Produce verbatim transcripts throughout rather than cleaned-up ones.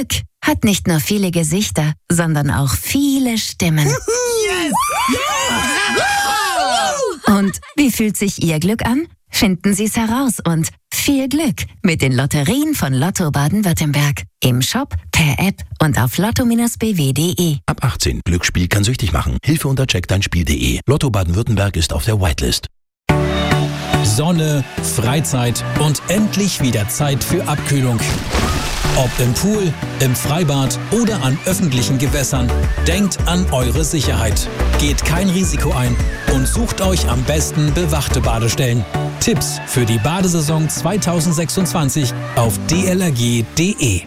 Glück hat nicht nur viele Gesichter, sondern auch viele Stimmen. Yes! Ja! Und wie fühlt sich Ihr Glück an? Finden Sie es heraus und viel Glück mit den Lotterien von Lotto Baden-Württemberg. Im Shop, per App und auf lotto Bindestrich b w punkt d e. Ab achtzehn. Glücksspiel kann süchtig machen. Hilfe unter check dein spiel punkt d e. Lotto Baden-Württemberg ist auf der Whitelist. Sonne, Freizeit und endlich wieder Zeit für Abkühlung. Ob im Pool, im Freibad oder an öffentlichen Gewässern, denkt an eure Sicherheit. Geht kein Risiko ein und sucht euch am besten bewachte Badestellen. Tipps für die Badesaison zweitausendsechsundzwanzig auf d l r g punkt d e.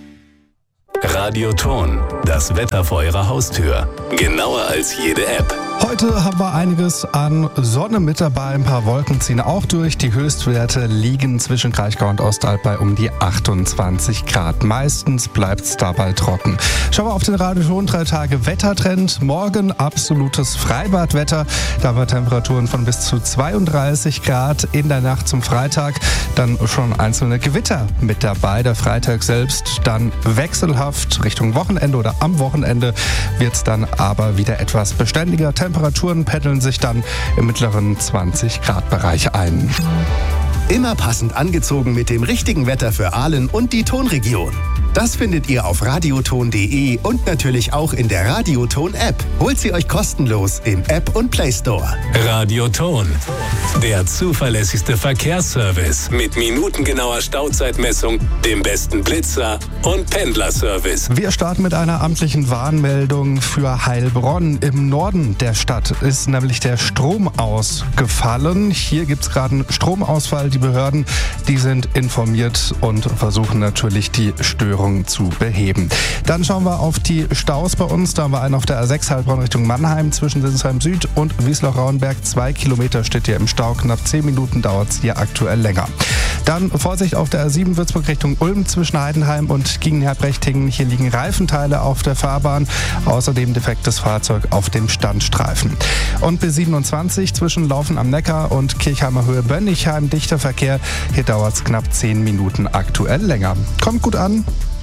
Radioton, das Wetter vor Ihrer Haustür. Genauer als jede App. Heute haben wir einiges an Sonne mit dabei, ein paar Wolken ziehen auch durch. Die Höchstwerte liegen zwischen Kraichgau und Ostalb bei um die achtundzwanzig Grad. Meistens bleibt es dabei trocken. Schauen wir auf den Radioton drei Tage Wettertrend. Morgen absolutes Freibadwetter. Da haben wir Temperaturen von bis zu zweiunddreißig Grad. In der Nacht zum Freitag dann schon einzelne Gewitter mit dabei. Der Freitag selbst dann wechselhaft Richtung Wochenende oder am Wochenende wird es dann aber wieder etwas beständiger. Temperaturen pendeln sich dann im mittleren zwanzig Grad Bereich ein. Immer passend angezogen mit dem richtigen Wetter für Aalen und die Tonregion. Das findet ihr auf radioton punkt d e und natürlich auch in der Radioton-App. Holt sie euch kostenlos im App und Play Store. Radioton, der zuverlässigste Verkehrsservice mit minutengenauer Stauzeitmessung, dem besten Blitzer und Pendlerservice. Wir starten mit einer amtlichen Warnmeldung für Heilbronn. Im Norden der Stadt ist nämlich der Strom ausgefallen. Hier gibt es gerade einen Stromausfall. Die Behörden, die sind informiert und versuchen natürlich die Störung zu beheben. Dann schauen wir auf die Staus bei uns. Da haben wir einen auf der A sechs Heilbronn Richtung Mannheim zwischen Sinsheim Süd und Wiesloch-Rauenberg. Zwei Kilometer steht hier im Stau. Knapp zehn Minuten dauert es hier aktuell länger. Dann Vorsicht auf der A sieben Würzburg Richtung Ulm zwischen Heidenheim und Giegenherbrechtingen. Hier liegen Reifenteile auf der Fahrbahn. Außerdem defektes Fahrzeug auf dem Standstreifen. Und B siebenundzwanzig zwischen Laufen am Neckar und Kirchheimer Höhe Bönnichheim. Dichter Verkehr. Hier dauert es knapp zehn Minuten aktuell länger. Kommt gut an.